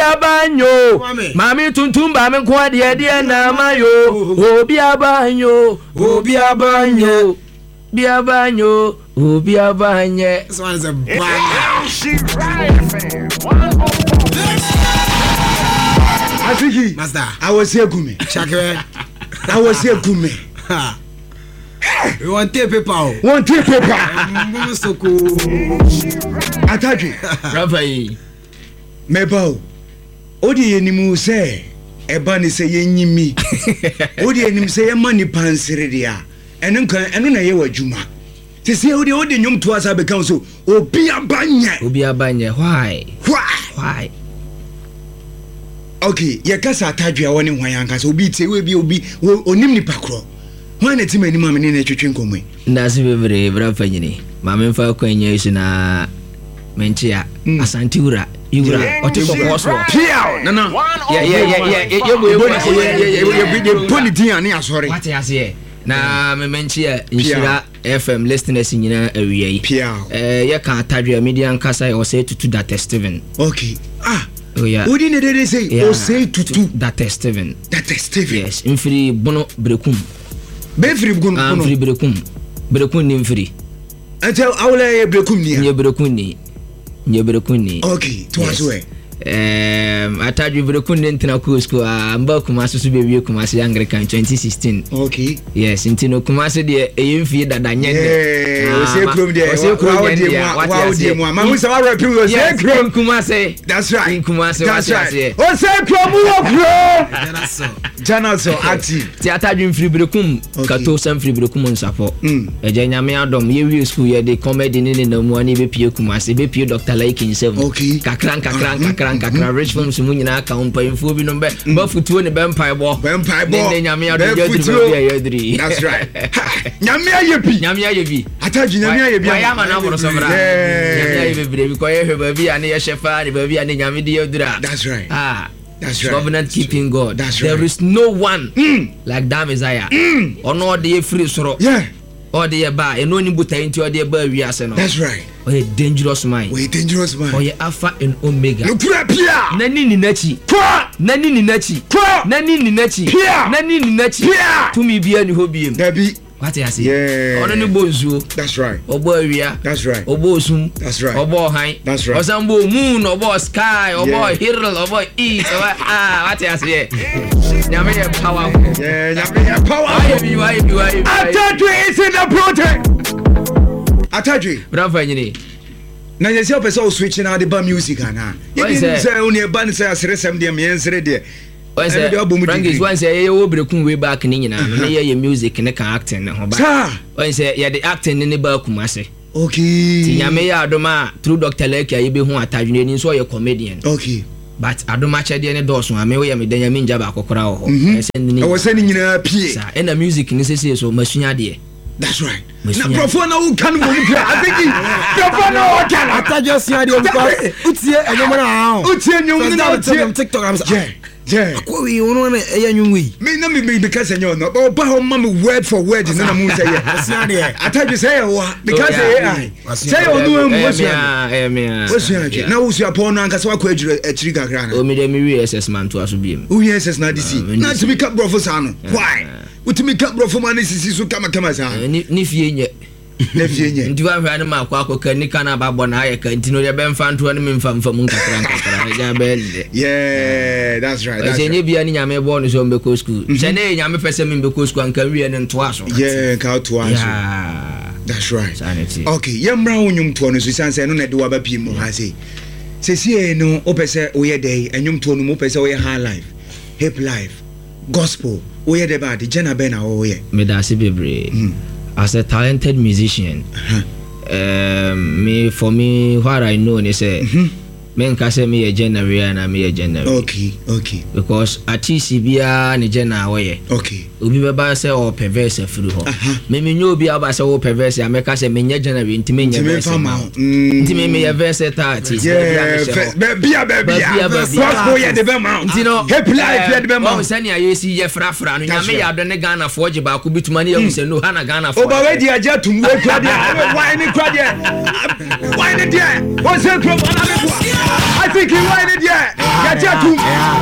abanyo mami tuntum ba me kwa de na mayo obi abanyo obi abanye. This one is a bang. She right, fam. Atiki, Master, I was here Gumi. Chakre, I was here Gumi. You want tape paper? One tape paper. So cool. Ataki, Rafael. Mebo. Odi enimu say, ebani say yenyimi. Odi enimu say money pansere dia. Enu na ye wajuma. Ti say odi nyum to asa be kan so. Obi abanye. Why? Okay, ye kasa atadua woni hwan yanka obi tie we bi obi onim ni pakro. Hwan na ti mani mama ne twetwe nkomwe. Ndase bebre bra fanyini. Mama mfa kwanya isu na menchia Asante Ura otiko boso. Pia nana. Ye politi ani asori. What ya say? Na menchia Insura FM listeners nyina awie. Pia. Ye kan atadua media nkasa o say tutu that Steven. Okay. Oh yeah. What did they say? O say tutu that Steven. Yes, infri bono brekum. Be free bono. Infri brekum. Brekum ni infri. Until awle brekum ni. Nye brekum ni. Okay, to as well. Atadwi brekum ni ntina ku school amba Kumasi so be Kumasi Anglican 2016. Okay. Yes, intino Kumasi de eyemfie dadanye de. O say krom de. O say krom de mo. Ma we say wa rap you say krom Kumasi. That's right. In Kumasi. That's right. O say krom wo krom. Jana so active. Ti atadwi free brekum kato sam free brekum nsapo. Eje nyame adom ye wi school ye de comedy ni na mu ani be pie Kumasi be pie Dr. Like himself. Okay. Kakran rich films mu nyina ka umpanfo bi no be futuo ne be mpaibo ne nyame ado yadri. That's right. Nyame ayebi ataji nyame ayebi ya ma na woro sobra nyame ayebi bre bi ko ye hwe ba bi ane ye shefa ne ba bi ane nyame de yadra. That's right. That's right. Covenant keeping God. That's right. There is no one like that Messiah. Ono de free soro. Yeah. Or the ba eno ni buta into or the ba wi ase no. That's right. O a dangerous mind. O ye Alpha and Omega. No pura pia. Nani ni nachi. Nani ni nachi. To me bia ni hobiem. Dabi. What you say? Yeah. Ono ni bonzo. That's right. Obo awia. That's right. Obo sum. That's right. Obo han. That's right. Osambo moon, obo sky, obo hill, obo east. What you say? Nyame ye powerful. Yeah, nyame ye powerful. Why? Atadwe is in the project. Atadwe. Bravo nyini. Na yesi opese o switch na the bar music ana. Ye say oni e ban say asresem de me ensere de. Frankis once ye wo brekum way back ni nyina no ye music ne kan acting ne ho ba. Once ye the acting ne ba Kumasi. Okay. Ti nyame ya adoma through Dr. Lake ye be hu atadwene ni so ye comedian. Okay. But adoma chede ne doso ame we ye me danya minja ba kokora ho. I was sending nyina pie. Sa na music ni sese so masunya de. That's right. Na profo na who can go there. I think profo na who can. Atajo sia de because utie enyomo na utie enyomo na utie TikTok am say. Yeah. Akwi wono na eyanwui. Me because enyo no. But how mama word for word na mu say yeah. Sia de. Atajo say wa because AI. Say onu mu sia. Na wo sia pon na anka say wa kwa achiri kakra na. O me de me wi SS man to aso biem. Wo wi SS na DC. Na to be cap brofo sa no. Why? Utimi cap brofo man sisi so kama sa. Ni fie nye. Ndi wa hwa na makwa ka ni kana ba bona aye ka ntino ye bemfa nto ne memfa mu nkakra ja bende. Yeah, that's right. That's right. Bia ni nyame bo no so mbeko school. Se ne nyame pese me mbeko school anka wi ne nto aso. Yeah, ka to aso. That's right. Sanity. Okay, yemra wonyum to no so sanse no na de wa ba pie mu ha sei. Sesi no opese oye dey enyum to no mo pese oye high life, hip life, gospel. Oye de ba de jana be na oye. Me da se bebre. As a talented musician, for me, what I know is men can say me a general and I'm a general. Okay. Because at TCBA ni general way. Okay. Ubi baba say or perverse through her. Me no be aba say or perverse. I make us say me general inti me verse. Inti me verse tati. Yeah. Baby. Gospel ya de be mount. Hip life ya de be mount. Oh, sani aye si ye fra no nyame ya do ne Ghana for je ba ko bituma ne ya say no hana Ghana for. Oba we di aja tum we kwa dia. Why ni kwa dia? Why ni dia? What's the problem? I think he why ni dia? atum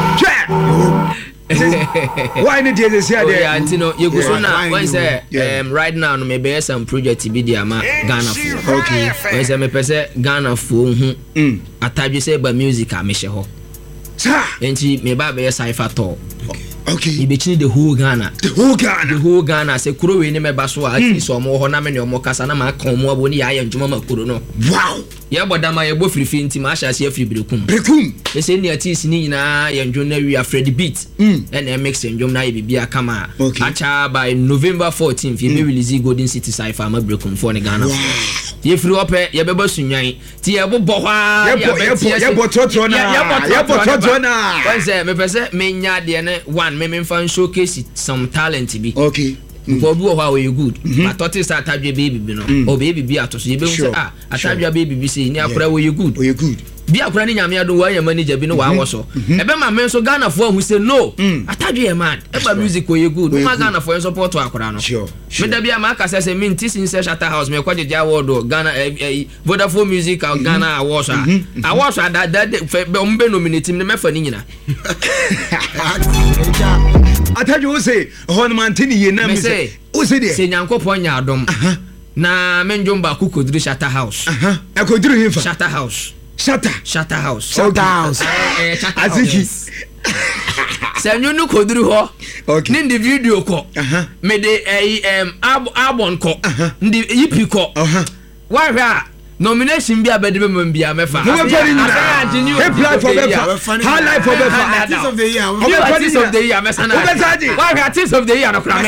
why need you say there yeah antino you go so na when say right now no me be some project bi dia ma Ghana for okay when say me pese Ghana for hu atadwe say ba music a me hye ho sa enti me ba be cipher to okay you be the whole Ghana say kuro we ni me ba so a ti so mo ho na me ne mo kasa na ma kan mo abo ni ya ye ndwuma ma kuro no wow ye bodama ye bo firifi nti ma sha se afiri brekum e se ni artist ni nyina ye ndwum na wi afredi beat and mix ndwum na ye bibia kama acha by November 14th ye be release Golden City Cipher ma brekum for ni Ghana ye free up ye be ba sunyan ti ye bo hwa ye bo totro na when say me pese me nya de ne one me fan showcase some talent bi okay for do how you good but thought is atadwe baby no o baby bi atoso ye be say atadwe baby bi say ni akura we you good bi akura ni nyame ado wa ya manager bi no wa wo so e be ma men so Ghana for who say no atadwe e man e ba music we you good ma Ghana for support akura no me da bia ma ka say me nti sin say Shatter House me kwaje ja award Ghana Vodafone Music Ghana awards awards that be umbe nominate me me fa ni nyina atadwe wo say honman tini ye na me say wo say there say nyankopon nya adom na menjom ba ku kodru Shatter House e kodru hifa Shatter House aziki say nyunu kodru ho ni ndi video ko me de album ko ndi yipi ko wa hwa nomination bi abedebe mbia mefa apply for befa highlight for befa Artist of the year artist of the year mesana wa artist of the year no kra me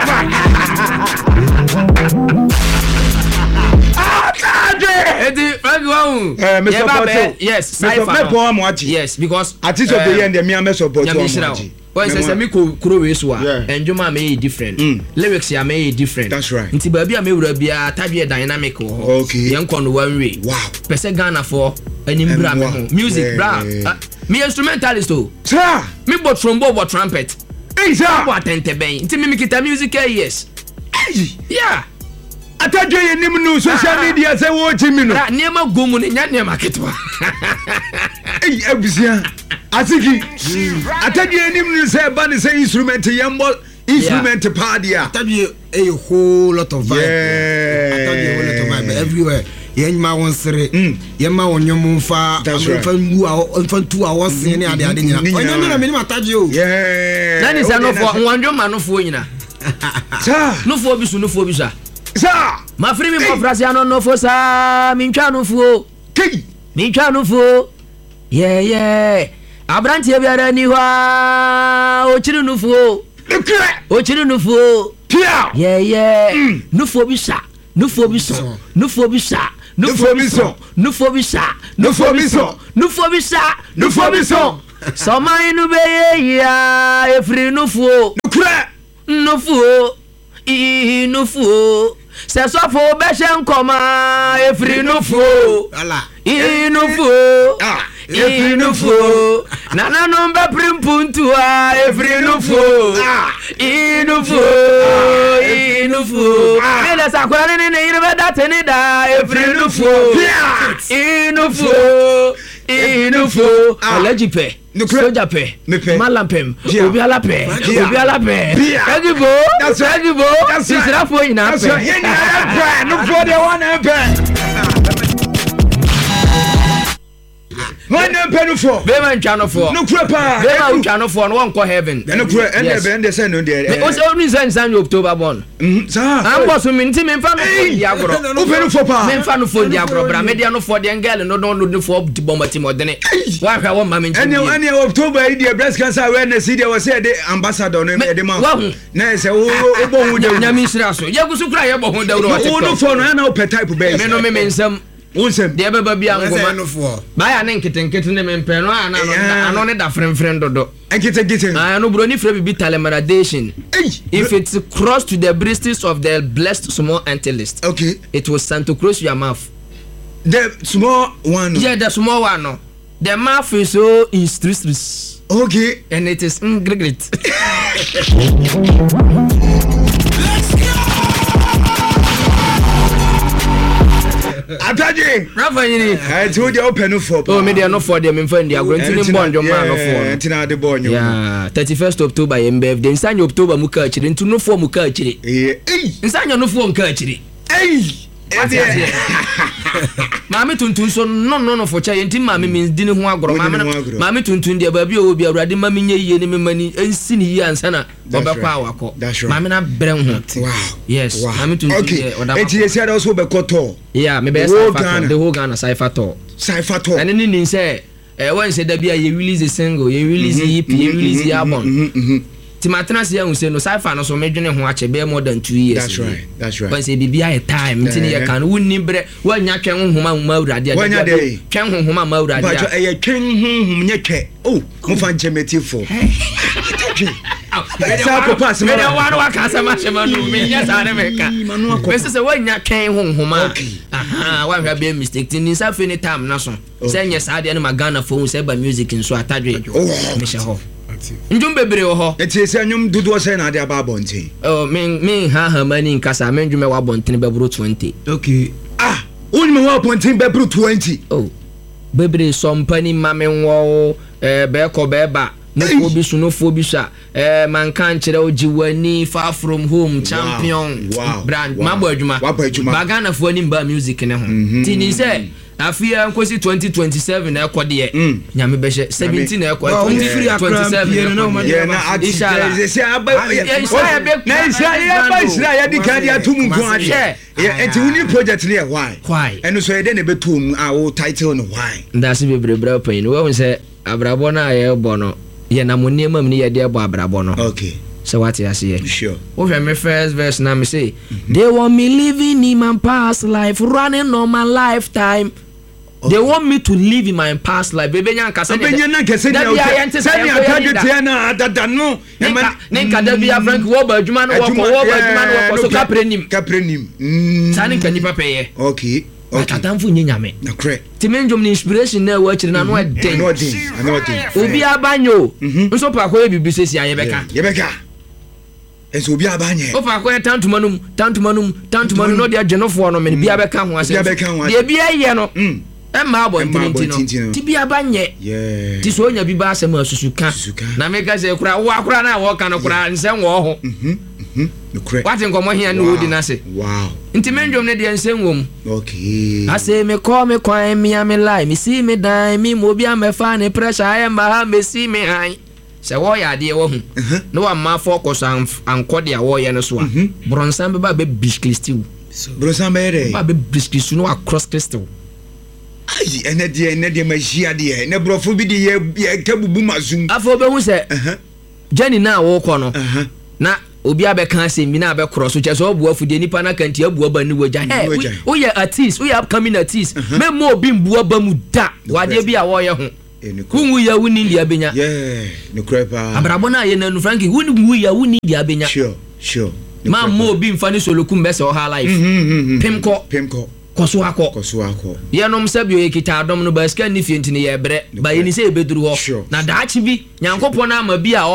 yes yes because artist of the year and me support when say me kuro we so enjuma me different lyrics ya me different that's right nti ba bia me wura bia tadwe dynamic ho yen kono one way wow pese Ghana for anim bra me music bra me instrumentalist o sir me bo trombone bo trumpet sir bo atente ben nti me kita music yes yeah atadwe ye nim no social media say wo chimi no niema gomu ne nya niema ketwa abusia asiki atadwe ye nim no say ba ne say instrument yembo instrument party atadwe a whole lot of vibe atadwe a whole lot of vibe everywhere yenma won sere yenma won nyom fa ngu a 2 hours ni ade nyina onye na me ni atadwe o na ni say no for nwanjo ma no fo nyina sa no fo bi sa sa ma free me for frase no fo sa mi ntwa no fo kei mi ntwa no fo yeah abrantie biara ni hwa o chiri no fo pia yeah no fo bi sa so my no be ya e free no fo Inufu se so fo be she nkoma efri nufu Inufu nana no be primpuntu efri nufu Inufu ele sakura ni yirbe dateni da efri nufu Inufu alajipe soja pe malampem obi alape egibo sisira fo ina pe no for the one no for bema ntwano for no kura bema ntwano for no wonko heaven no kura ende say no there o so ni san October born am boss me nti me mfa no di agoro o pe no for pa me mfa no for di agoro bra me dia no for the girl no for di bomba ti modene wa hwa wo ma me nti any October di breast cancer awareness di was say the ambassador no e de ma na say o bo hu de nyami sira so ye gusu kura ye bo hu de ro wa TikTok no for no na o pe type be me no me nsam unsem de baba bia ngoma ba ya ne nkete ne me mpe no ano ne da friend dodo nkete no bro ni free bi telemeradation if it's cross to the breasts of the blessed small intellect okay it was sent to cross your mouth the small one yeah the small one no the mouth is so instructive okay and it is great Ataje. Rafa yini. To the open for. Oh, me dey no for dem me fan dey agro ntini bonjo ma no for. Ntina de bonjo. Yeah, 31st October yem birthday. Nsanya October mu ka achire, ntu no for mu ka achire. Nsanya no for nka achire. Mami tuntun so no for cha yenti mami means dini ho agoro mami tuntun dia ba bi o bi awrade mami nye yie ni memani ensi ni yie ansa na obekwa awako mami na brem ho. Wow. Yes. Mami tuntun okay. Eti yesi ada also be koto. Yeah, me be Cypher, the whole Ghana Cypher tour. And then ni say when say that be a release a single, you release EP, you release album. Timatena say you say no Cypher no so medwene ho ache be more than 2 years. That's right. When say bibia a time ntini ye kan wonni bre wanya twen honhoma ma urade a wanya dey twen honhoma ma urade but e twen honhom nye twe oh mo fan chemetifo esa ko pass me dey wan wa kasa ma shema no me nya sa na me ka me say wanya twen honhoma aha wa hwa be mistake tin sa fe ni time na so say nya sa de na Ghana phone say ba music nso atadwe me she ho njum bebre wo ho etiese nyum dudu say na de aba bontin oh me ha mani nkasa me njum wa bontin bebro 20 okay unme wa bontin bebro 20 oh bebre sompani mame wo be ko be ba no obi suno fobi sha man kan kire ojiwani far from home champion brand mabo adwuma bagana fo ni mba music ne ho tini say afia nkosi 2027 na ekode nyame be 17 na ekode 2027 no na inshallah se aba na inshallah ya di kan ya tum ko ade enti woni project ne why eno so yede ne betum a wo title no why ndase bebrebra pain wo say abrabo na ye bono ye na money mam ni ye de abo abrabo no okay so what you say sure what my first verse na me say they want me living in my past life running on my lifetime. They want me to live in my past life. Baby, nyan kasa na kese ni okay. Sani akadete na adada no. Nenka David Frank wo ba adwuma no wo so kaprenim. Sani kan nipa peye. Okay. Atatamfu nyame. Na kre. Timenjom ni inspiration na wo akire na no den. Obi abanyo. Nso pa ko bibi sesi ayebeka. Yebeka. Enso obi abanye. Opa ko tantumanum no dia genofo no me bia beka ho ase. Dia bia ye no. Emma abontinti no ti bia banye ti so nya bi ba asem asusuka na meka se kura wo akura na wo ka no kura nsem wo ho wati nkomo hia no odi na se wow nti menjom ne de nsem wo mu okay ase me call me kwan me am lie me see me die me mo bia me fa ne pressure I am ha me see me han se wo ya de wo hu no wa ma focus ankode a wo ye no so a bronsan be ba be bisclistiu bronsan be re ba be bisclistu no across crystal. Ai ene de magia de ne brofo bi de ye kabubu mazum afo be hu se jani na wo kɔ no na obi abeka asem bi na abekoro so kyese obu afudie nipa na kanti abu aba ni wagya we ye artist we upcoming artist me mo obi mbu aba mu da wade bi a wo ye ho kunwu ya wuni ndi abenya ne krepa abrabo na ye nanu Frankie wuni ya wuni ndi abenya sure ma mo obi mfa ni solokum be se o ha life pimko koso akọ yenom sabio ekita adom no baska ni fienti ne ye bre ba yeni se ebeduru ho na daachi bi nyankopon na ama bi a